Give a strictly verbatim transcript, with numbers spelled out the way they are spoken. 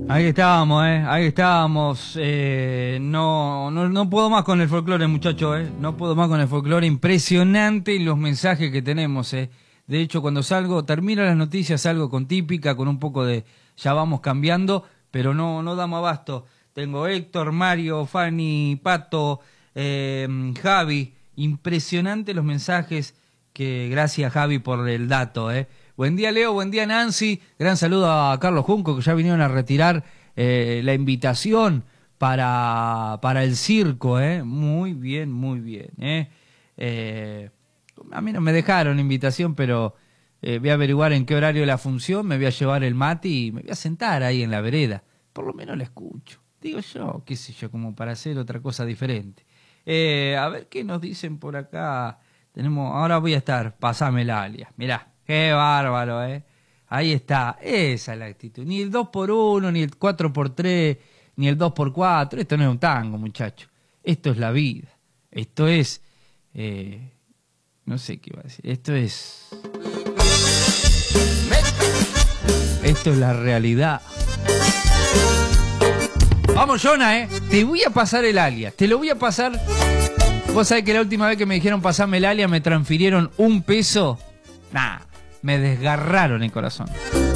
Ahí estábamos, eh, ahí estábamos. Eh, no, no, no puedo más con el folclore, muchachos, eh. No puedo más con el folclore. Impresionante los mensajes que tenemos, eh. De hecho, cuando salgo, termino las noticias, salgo con típica, con un poco de, ya vamos cambiando, pero no, no damos abasto. Tengo Héctor, Mario, Fanny, Pato, eh, Javi. Impresionante los mensajes que, gracias Javi por el dato, eh. Buen día, Leo, buen día, Nancy. Gran saludo a Carlos Junco, que ya vinieron a retirar eh, la invitación para, para el circo, ¿eh? Muy bien, muy bien, ¿eh? Eh, a mí no me dejaron invitación, pero eh, voy a averiguar en qué horario la función, me voy a llevar el mate y me voy a sentar ahí en la vereda. Por lo menos la escucho. Digo yo, qué sé yo, como para hacer otra cosa diferente. Eh, a ver qué nos dicen por acá. Tenemos, ahora voy a estar, pasame el alias, mirá. Qué bárbaro, ¿eh? Ahí está, esa es la actitud. Ni el dos por uno, ni el cuatro por tres, ni el dos por cuatro. Esto no es un tango, muchacho. Esto es la vida. Esto es... Eh, no sé qué iba a decir. Esto es... Esto es la realidad. Vamos, Jonah, ¿eh? Te voy a pasar el alias. Te lo voy a pasar... Vos sabés que la última vez que me dijeron pasarme el alias me transfirieron un peso. Nah. Me desgarraron el corazón.